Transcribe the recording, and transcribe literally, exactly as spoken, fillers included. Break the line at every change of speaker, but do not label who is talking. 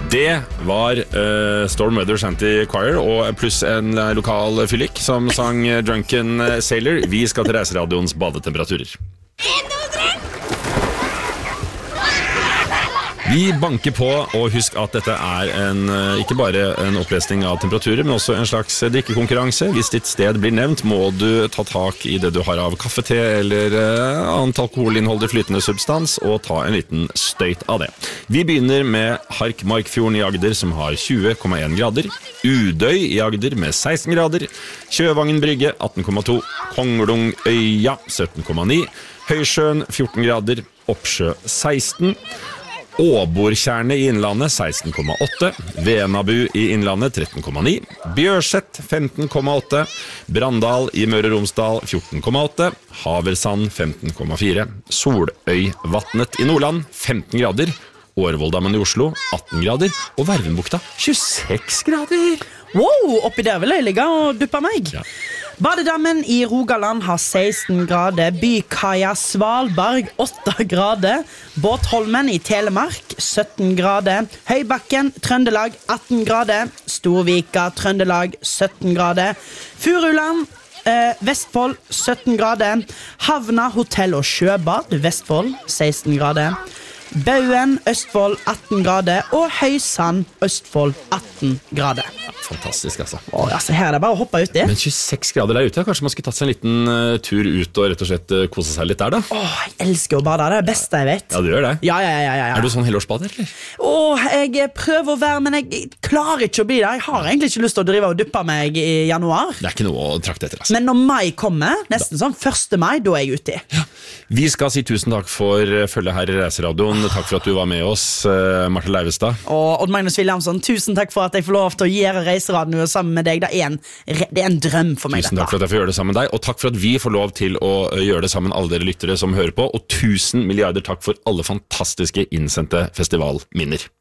Det var uh, Storm Weather Shanty Choir og pluss en uh, lokal fyllik som sang uh, Drunken Sailor. Vi skal til Reiseradioens badetemperaturer. Vi banker på, og husk at dette er en, ikke bare en opplesning av temperaturer, men også en slags drikkekonkurranse. Hvis ditt sted blir nevnt, må du ta tak i det du har av kaffe, te eller uh, annet alkoholinnholdig flytende substans, og ta en liten støyt av det. Vi begynner med Harkmarkfjorden i Agder, som har tjue komma en grader. Udøy i Agder med seksten grader. Kjøvangen Brygge atten komma to. Konglungøya sytten komma ni. Høysjøen fjorten grader. Oppsjø seksten. Åbortjernet i Innlandet seksten komma åtte, Venabu i Innlandet tretten komma ni, Bjørsett femten komma åtte, Brandal i Møre og Romsdal fjorten komma åtte, Haversand femten komma fire, Soløyvatnet i Nordland femten grader, Årvoldammen i Oslo atten grader, og Vervenbukta tjueseks grader.
Wow, oppi der vil jeg ligge og duppe meg.
Ja.
Badedammen i Rogaland har seksten grader, Bykaia Svalbard åtte grader, Båtholmen i Telemark sytten grader, Høybakken Trøndelag atten grader, Storvika Trøndelag sytten grader, Furuland eh, Vestfold sytten grader, Havna Hotell og Sjøbad Vestfold seksten grader, Bauen Østfold atten grader og Høysand Østfold atten grader.
Fantastisk, altså.
Åh, altså. Her er det bare å hoppe ut i.
Men tjueseks grader der ute, kanskje man skulle tatt seg en liten uh, tur ut og rett og slett uh, kose seg litt der da?
Åh, jeg elsker å bade, det er det beste jeg vet.
Ja, du gjør det?
Ja, ja, ja, ja, ja.
Er du sånn helårsbader, eller?
Åh, jeg prøver å være, men jeg klarer ikke å bli det. Jeg har egentlig ikke lyst til å drive og duppe meg i januar.
Det er ikke noe å trakte etter, altså.
Men når mai kommer, nesten sånn første mai, da er jeg ute i.
Ja. Vi skal si tusen takk for følge her i Reiseradioen. Takk for at du var med oss, uh, Marte Leivestad.
Og Odd Magnus Williamson, tusen takk for at jeg får lov til å gjøre Reiseradio sammen med deg. Det er en, det er en drøm for meg.
Tusen takk for at jeg får gjøre det sammen med deg, og takk for at vi får lov til å gjøre det sammen, alle dere lyttere som hører på, og tusen milliarder takk for alle fantastiske innsendte festivalminner.